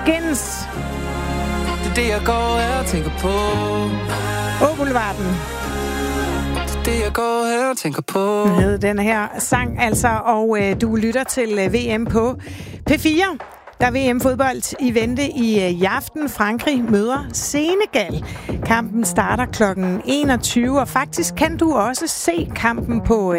Skins. Det er det, jeg går her og tænker på. Boulevarden. Det er det, jeg går her og tænker på. Hed den her sang altså, og du lytter til VM på P4. Der er VM-fodbold i vente i aften. Frankrig møder Senegal. Kampen starter kl. 21, og faktisk kan du også se kampen på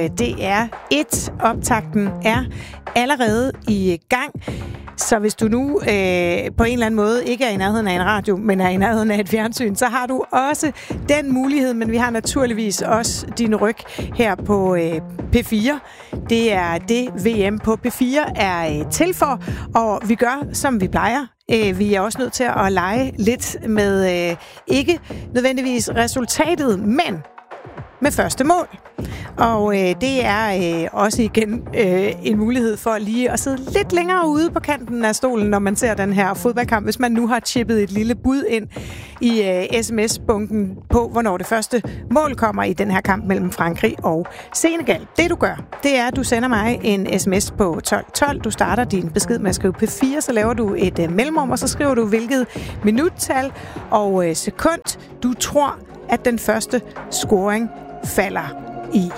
DR1. Optakten er allerede i gang. Så hvis du nu på en eller anden måde ikke er i nærheden af en radio, men er i nærheden af et fjernsyn, så har du også den mulighed. Men vi har naturligvis også din ryg her på P4. Det er det, VM på P4 er til for, og vi gør, som vi plejer. Vi er også nødt til at lege lidt med ikke nødvendigvis resultatet, men med første mål. Og det er også igen en mulighed for lige at sidde lidt længere ude på kanten af stolen, når man ser den her fodboldkamp, hvis man nu har chippet et lille bud ind i sms-bunken på, hvornår det første mål kommer i den her kamp mellem Frankrig og Senegal. Det du gør, det er, at du sender mig en sms på 1212. Du starter din besked med at skrive P4, så laver du et mellemrum, og så skriver du hvilket minuttal og sekund du tror, at den første scoring falder i.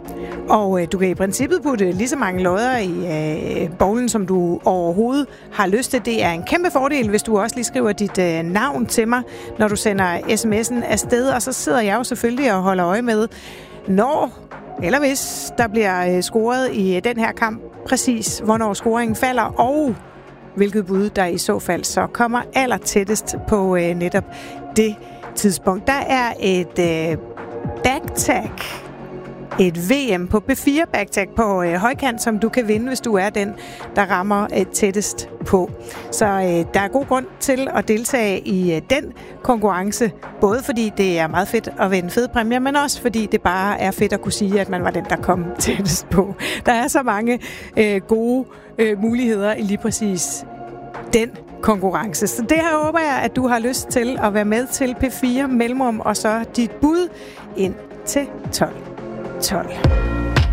Og du kan i princippet putte lige så mange lodder i bowlen, som du overhovedet har lyst til. Det er en kæmpe fordel, hvis du også lige skriver dit navn til mig, når du sender sms'en afsted. Og så sidder jeg jo selvfølgelig og holder øje med, når eller hvis der bliver scoret i den her kamp, præcis hvornår scoringen falder, og hvilket bud der i så fald så kommer allertættest på netop det tidspunkt. Der er et backtag. Et VM på P4 backtag på højkant, som du kan vinde, hvis du er den, der rammer tættest på. Så der er god grund til at deltage i den konkurrence, både fordi det er meget fedt at vinde fede præmier, men også fordi det bare er fedt at kunne sige, at man var den, der kom tættest på. Der er så mange gode muligheder i lige præcis den konkurrence. Så det her håber jeg, at du har lyst til at være med til P4 mellemrum, og så dit bud ind til 12.